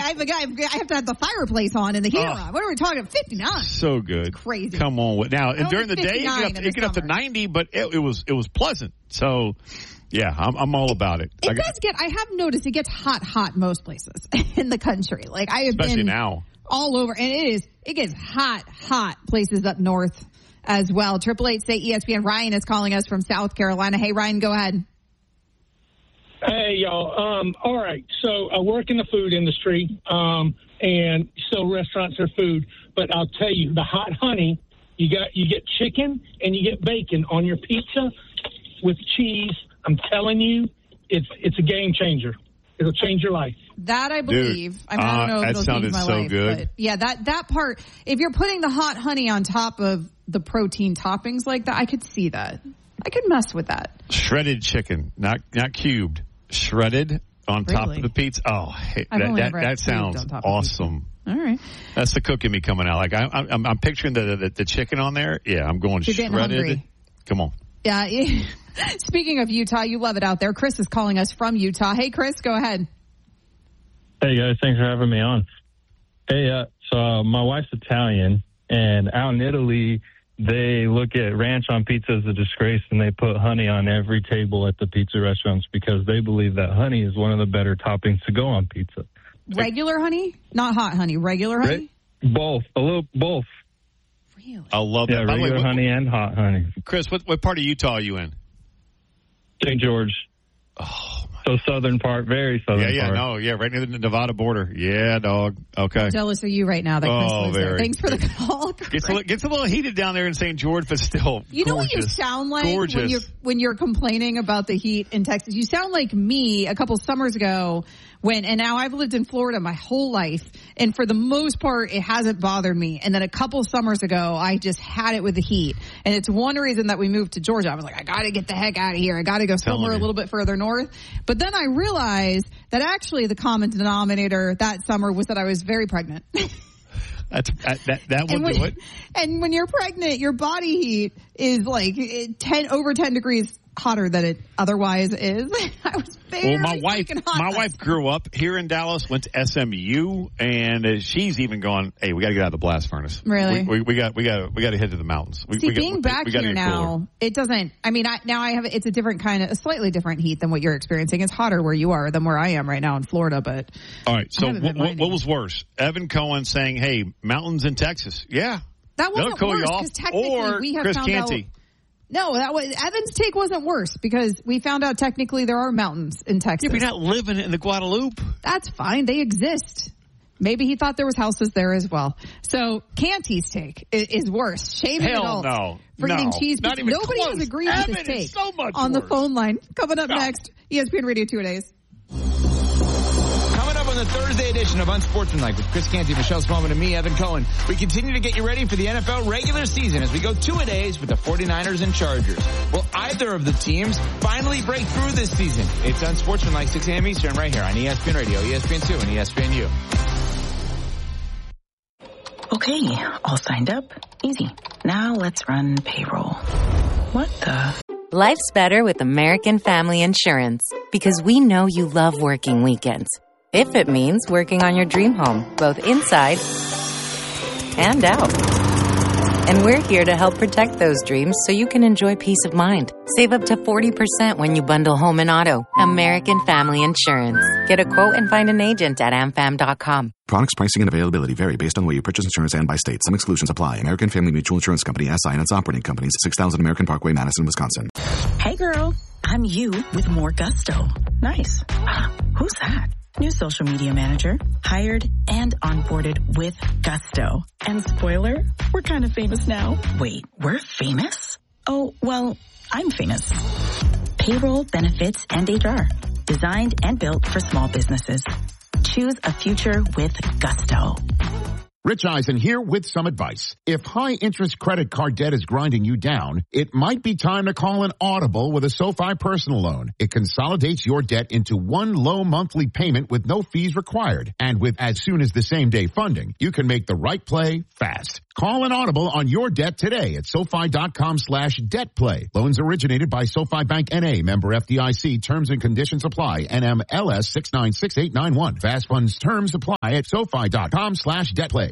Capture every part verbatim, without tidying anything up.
I have, I have to have the fireplace on and the heater oh, on. What are we talking about? fifty-nine. So good. Crazy. Come on. Now, and during the day, you get up, you get up to ninety, but it, it was it was pleasant. So, yeah, I'm, I'm all about it. It I, does get, I have noticed it gets hot, hot most places in the country. Like, I have especially been now. all over, and it is, it gets hot, hot places up north as well. Triple eight State E S P N. Ryan is calling us from South Carolina. Hey, Ryan, go ahead. Hey, y'all. Um, all right. So I work in the food industry, um, and sell restaurants or food. But I'll tell you, the hot honey, you got you get chicken and you get bacon on your pizza with cheese. I'm telling you, it's it's a game changer. It'll change your life. That I believe. Dude, I, mean, I don't know uh, if it'll change my so life. Good. But yeah, that, that part, if you're putting the hot honey on top of the protein toppings like that, I could see that. I could mess with that. Shredded chicken, not not cubed. Shredded on really? top of the pizza. Oh, hey, that that, that sounds awesome. All right. That's the cook in me coming out. Like I, I'm, I'm picturing the, the the chicken on there. Yeah, I'm going You're shredded. Come on. Yeah. Speaking of Utah, you love it out there. Chris is calling us from Utah. Hey, Chris, go ahead. Hey guys, thanks for having me on. Hey, uh, so uh, my wife's Italian, and out in Italy, they look at ranch on pizza as a disgrace, and they put honey on every table at the pizza restaurants because they believe that honey is one of the better toppings to go on pizza. Regular honey? Not hot honey. Regular honey? Both. A little, both. Really? I love yeah, that. Yeah, regular way, what, honey and hot honey. Chris, what, what part of Utah are you in? Saint George. Oh, so southern part, very southern yeah, yeah, part. no, yeah, right near the Nevada border. Yeah, dog. Okay. Jealous of you right now that Chris oh, lives very. there. Thanks for the call. Gets a, gets a little heated down there in Saint George, but still You gorgeous. know what you sound like gorgeous. when you're when you're complaining about the heat in Texas? You sound like me a couple summers ago when, and now I've lived in Florida my whole life, and for the most part, it hasn't bothered me. And then a couple summers ago, I just had it with the heat. And it's one reason that we moved to Georgia. I was like, I got to get the heck out of here. I got to go somewhere a little bit further north. But then I realized that actually the common denominator that summer was that I was very pregnant. That's, that that, that would when, do it. And when you're pregnant, your body heat is like ten over ten degrees hotter than it otherwise is. I was very well, my wife, hot. my wife grew up here in Dallas, went to S M U, and uh, she's even gone. Hey, we got to get out of the blast furnace. Really? We, we, we got we got we got to head to the mountains. We, See, we being got, back we, we here now, cooler. it doesn't. I mean, I, now I have. It's a different kind of, a slightly different heat than what you're experiencing. It's hotter where you are than where I am right now in Florida. But all right. So what, what, what was worse? Evan Cohen saying, "Hey, mountains in Texas." Yeah, that wasn't cool worse because technically or we have Chris found Canty. out. No, that was Evan's take wasn't worse because we found out technically there are mountains in Texas. Yeah, but you're not living in the Guadalupe. That's fine. They exist. Maybe he thought there was houses there as well. So Canty's take is, is worse. Shame Hell adults no. for no. eating cheese. Not even Nobody close. has agreed Evan with this take so much on worse. the phone line. Coming up no. next, E S P N Radio two-a-days. Coming up on the Thursday edition of Unsportsmanlike with Chris Canty, Michelle Smallman, and me, Evan Cohen. We continue to get you ready for the N F L regular season as we go two-a-days with the forty-niners and Chargers. Will either of the teams finally break through this season? It's Unsportsmanlike, six a.m. Eastern, right here on E S P N Radio, E S P N two, and E S P N U. Okay, all signed up. Easy. Now let's run payroll. What the? Life's better with American Family Insurance because we know you love working weekends. If it means working on your dream home, both inside and out. And we're here to help protect those dreams so you can enjoy peace of mind. Save up to forty percent when you bundle home and auto. American Family Insurance. Get a quote and find an agent at a m fam dot com. Products, pricing, and availability vary based on the way you purchase insurance and by state. Some exclusions apply. American Family Mutual Insurance Company, S I and its operating companies, six thousand American Parkway, Madison, Wisconsin. Hey girl, I'm you with more gusto. Nice. Who's that? New social media manager, hired and onboarded with gusto. And spoiler, we're kind of famous now. Wait, we're famous? Oh, well, I'm famous. Payroll, benefits, and H R. Designed and built for small businesses. Choose a future with gusto. Rich Eisen here with some advice. If high-interest credit card debt is grinding you down, it might be time to call an Audible with a SoFi personal loan. It consolidates your debt into one low monthly payment with no fees required. And with as soon as the same day funding, you can make the right play fast. Call an audible on your debt today at SoFi.com slash debt play. Loans originated by SoFi Bank N A, member F D I C. Terms and conditions apply. N M L S six nine six eight nine one. Fast funds terms apply at SoFi.com slash debt play.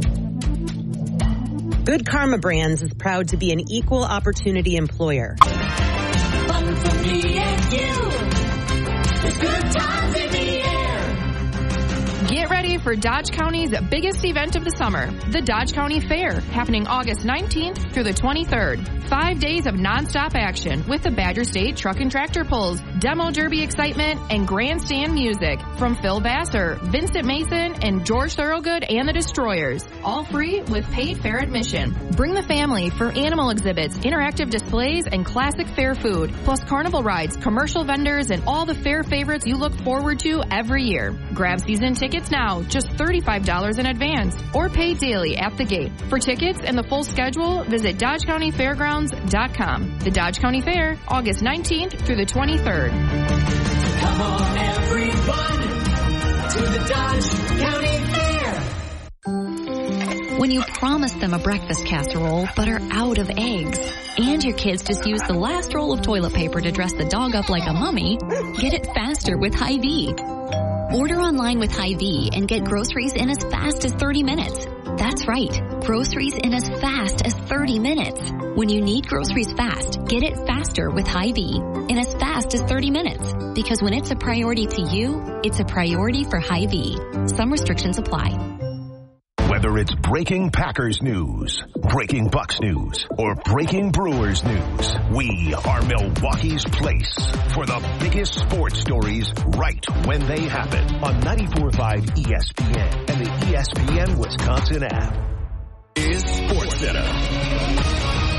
Good Karma Brands is proud to be an equal opportunity employer. Fun for me and you. There's good times in the air. Get ready for Dodge County's biggest event of the summer, the Dodge County Fair, happening August nineteenth through the twenty-third. Five days of nonstop action with the Badger State Truck and Tractor Pulls, Demo Derby excitement, and grandstand music from Phil Vassar, Vincent Mason, and George Thorogood and the Destroyers. All free with paid fair admission. Bring the family for animal exhibits, interactive displays, and classic fair food, plus carnival rides, commercial vendors, and all the fair favorites you look forward to every year. Grab season tickets now, just thirty-five dollars in advance, or pay daily at the gate. For tickets and the full schedule, visit Dodge County Fairgrounds dot com. The Dodge County Fair, August nineteenth through the twenty-third. Come on, everyone, to the Dodge County Fair. When you promise them a breakfast casserole but are out of eggs, and your kids just use the last roll of toilet paper to dress the dog up like a mummy, get it faster with Hy-Vee. Order online with Hy-Vee and get groceries in as fast as thirty minutes. That's right, groceries in as fast as thirty minutes. When you need groceries fast, get it faster with Hy-Vee in as fast as thirty minutes. Because when it's a priority to you, it's a priority for Hy-Vee. Some restrictions apply. Whether it's breaking Packers news, breaking Bucks news, or breaking Brewers news, we are Milwaukee's place for the biggest sports stories right when they happen on ninety-four point five E S P N and the E S P N Wisconsin app. Is SportsCenter.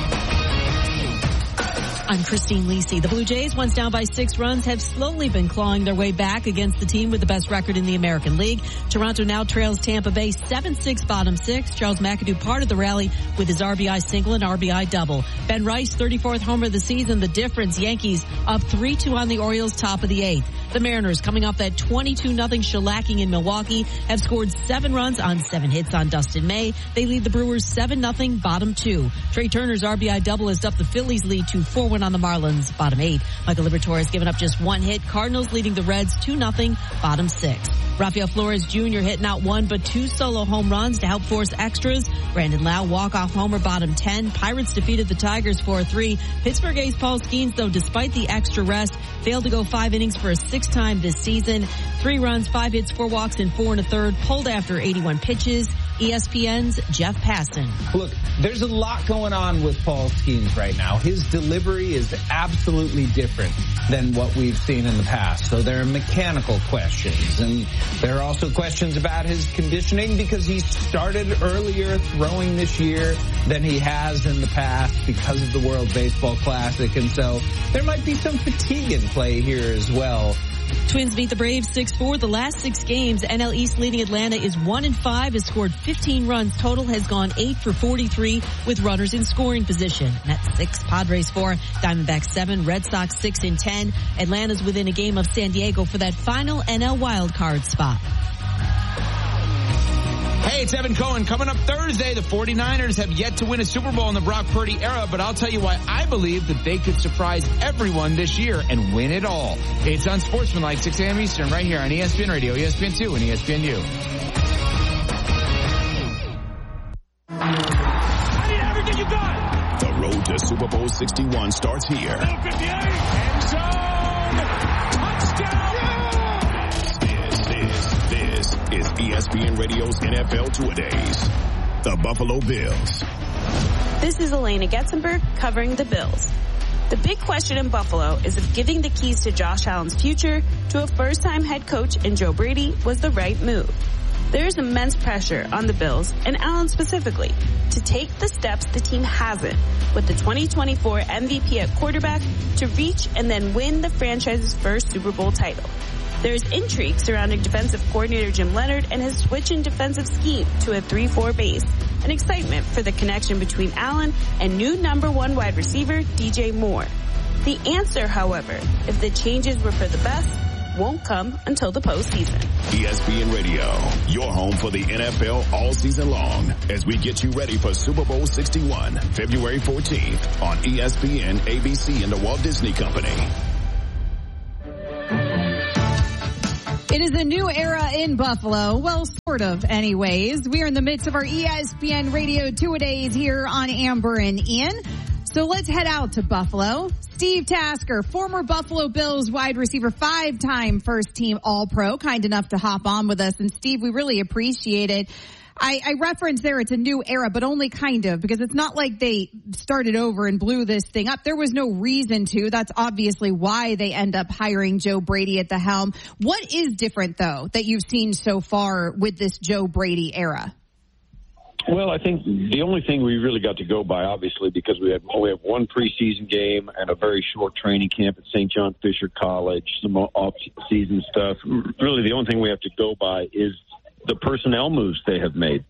I'm Christine Lisi. The Blue Jays, once down by six runs, have slowly been clawing their way back against the team with the best record in the American League. Toronto now trails Tampa Bay seven six, bottom six. Charles McAdoo part of the rally with his R B I single and R B I double. Ben Rice, thirty-fourth homer of the season. The difference, Yankees up three two on the Orioles, top of the eighth. The Mariners, coming off that twenty-two nothing shellacking in Milwaukee, have scored seven runs on seven hits on Dustin May. They lead the Brewers seven nothing, bottom two. Trey Turner's R B I double has upped the Phillies' lead to four one on the Marlins, bottom eight. Michael Liberatore has given up just one hit. Cardinals leading the Reds two nothing, bottom six. Rafael Flores Junior hit not one but two solo home runs to help force extras. Brandon Lau walk-off homer, bottom ten. Pirates defeated the Tigers four three. Pittsburgh ace Paul Skeens, though, despite the extra rest, failed to go five innings for a sixth time this season. Three runs, five hits, four walks, and four and a third, pulled after eighty-one pitches. E S P N's Jeff Passan. Look, there's a lot going on with Paul Skeens right now. His delivery is absolutely different than what we've seen in the past. So there are mechanical questions, and there are also questions about his conditioning because he started earlier throwing this year than he has in the past because of the World Baseball Classic. And so there might be some fatigue in play here as well. Twins beat the Braves six four. The last six games, N L East leading Atlanta is one and five, has scored fifteen runs total, has gone eight for forty-three with runners in scoring position. Mets six, Padres four, Diamondbacks seven, Red Sox six and ten. Atlanta's within a game of San Diego for that final N L wildcard spot. Hey, it's Evan Cohen. Coming up Thursday, the forty-niners have yet to win a Super Bowl in the Brock Purdy era, but I'll tell you why I believe that they could surprise everyone this year and win it all. It's Unsportsmanlike, six a.m. Eastern, right here on E S P N Radio, E S P N two, and E S P N U. I need everything you got. The road to Super Bowl sixty-one starts here. End zone. Touchdown. This is E S P N Radio's N F L Two-A-Days. The Buffalo Bills. This is Elena Getzenberg covering the Bills. The big question in Buffalo is if giving the keys to Josh Allen's future to a first-time head coach in Joe Brady was the right move. There is immense pressure on the Bills, and Allen specifically, to take the steps the team hasn't with the twenty twenty-four M V P at quarterback to reach and then win the franchise's first Super Bowl title. There is intrigue surrounding defensive coordinator Jim Leonhard and his switch in defensive scheme to a three four base, and excitement for the connection between Allen and new number one wide receiver D J Moore. The answer, however, if the changes were for the best, won't come until the postseason. E S P N Radio, your home for the N F L all season long, as we get you ready for Super Bowl sixty-one, February fourteenth on E S P N, A B C, and the Walt Disney Company. It is a new era in Buffalo. Well, sort of anyways. We are in the midst of our E S P N Radio two-a-days here on Amber and Ian. So let's head out to Buffalo. Steve Tasker, former Buffalo Bills wide receiver, five-time first-team All-Pro, kind enough to hop on with us. And Steve, we really appreciate it. I, I referenced there it's a new era, but only kind of, because it's not like they started over and blew this thing up. There was no reason to. That's obviously why they end up hiring Joe Brady at the helm. What is different, though, that you've seen so far with this Joe Brady era? Well, I think the only thing we really got to go by, obviously, because we have only have one preseason game and a very short training camp at Saint John Fisher College, some off-season stuff. Really, the only thing we have to go by is the personnel moves they have made.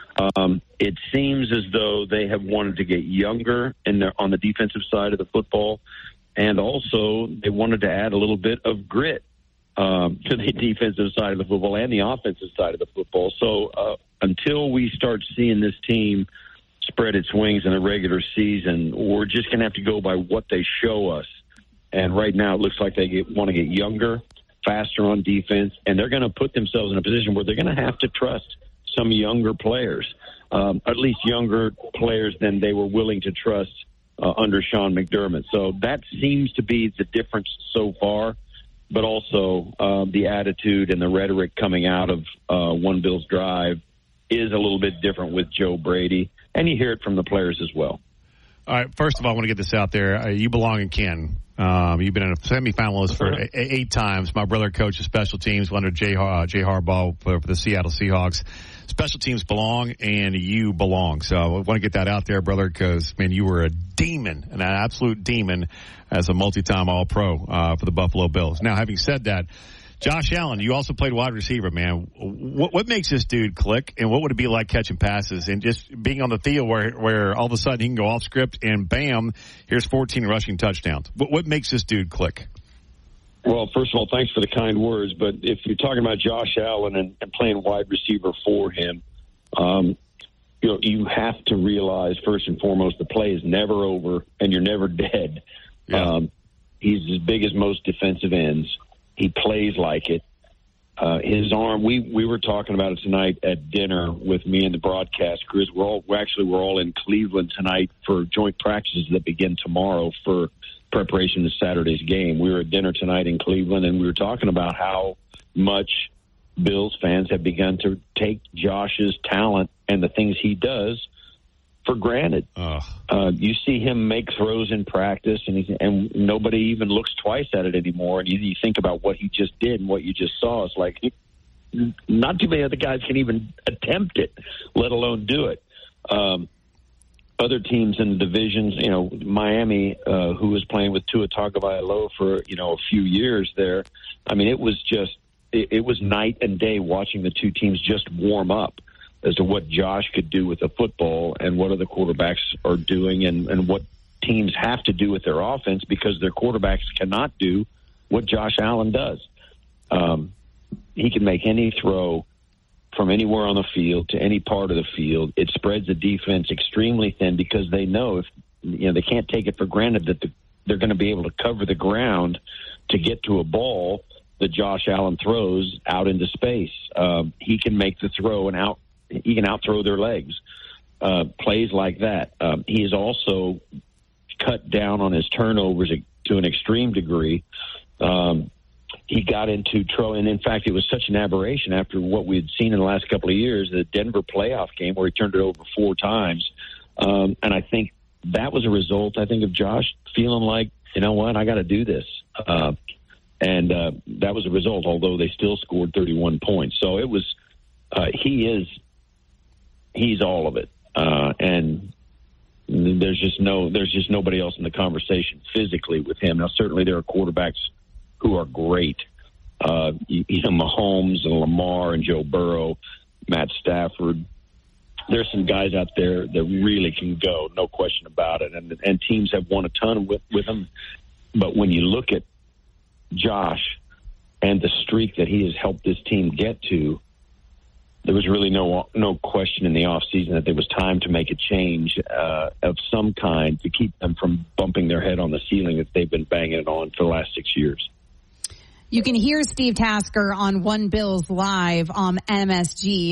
Um, it seems as though they have wanted to get younger in their, on the defensive side of the football, and also they wanted to add a little bit of grit um, to the defensive side of the football and the offensive side of the football. So uh, until we start seeing this team spread its wings in the regular season, we're just going to have to go by what they show us. And right now it looks like they get, want to get younger, faster on defense, and they're going to put themselves in a position where they're going to have to trust some younger players, um, at least younger players than they were willing to trust uh, under Sean McDermott. So that seems to be the difference so far, but also uh, the attitude and the rhetoric coming out of uh, One Bills Drive is a little bit different with Joe Brady, and you hear it from the players as well. All right, first of all, I want to get this out there. Uh, you belong in Canton. Um, you've been a semifinalist for eight, eight times. My brother coaches special teams under Jay, uh, Jay Harbaugh for, for the Seattle Seahawks. Special teams belong, and you belong. So I want to get that out there, brother, because, man, you were a demon, an absolute demon as a multi-time All-Pro uh, for the Buffalo Bills. Now, having said that, Josh Allen, you also played wide receiver, man. What, what makes this dude click, and what would it be like catching passes and just being on the field where, where all of a sudden he can go off script and bam, here's fourteen rushing touchdowns? What, what makes this dude click? Well, first of all, thanks for the kind words. But if you're talking about Josh Allen and, and playing wide receiver for him, um, you know, you have to realize first and foremost the play is never over and you're never dead. Yeah. Um, he's as big as most defensive ends. He plays like it. Uh, his arm, we, we were talking about it tonight at dinner with me and the broadcast crews. We're all, we're actually, we're all in Cleveland tonight for joint practices that begin tomorrow for preparation to Saturday's game. We were at dinner tonight in Cleveland, and we were talking about how much Bills fans have begun to take Josh's talent and the things he does for granted. Uh, you see him make throws in practice, and he's, and nobody even looks twice at it anymore. And you, you think about what he just did and what you just saw. It's like not too many other guys can even attempt it, let alone do it. Um, other teams in the divisions, you know, Miami, uh, who was playing with Tua Tagovailoa for, you know, a few years there. I mean, it was just it, it was night and day watching the two teams just warm up as to what Josh could do with the football and what other quarterbacks are doing and, and what teams have to do with their offense because their quarterbacks cannot do what Josh Allen does. Um, he can make any throw from anywhere on the field to any part of the field. It spreads the defense extremely thin because they know if you know they can't take it for granted that the, they're going to be able to cover the ground to get to a ball that Josh Allen throws out into space. Um, he can make the throw and out. He can out-throw their legs. Uh, plays like that. Um, he has also cut down on his turnovers to an extreme degree. Um, he got into trouble, and in fact, it was such an aberration after what we had seen in the last couple of years, the Denver playoff game where he turned it over four times. Um, and I think that was a result, I think, of Josh feeling like, you know what, I got to do this. Uh, and uh, that was a result, although they still scored thirty-one points. So it was, uh, he is, he's all of it. Uh, and there's just no, there's just nobody else in the conversation physically with him. Now, certainly there are quarterbacks who are great. Uh, you, you know, Mahomes and Lamar and Joe Burrow, Matt Stafford. There's some guys out there that really can go, no question about it. And, and teams have won a ton with, with them. But when you look at Josh and the streak that he has helped this team get to, there was really no no question in the offseason that there was time to make a change uh, of some kind to keep them from bumping their head on the ceiling that they've been banging it on for the last six years. You can hear Steve Tasker on One Bills Live on M S G.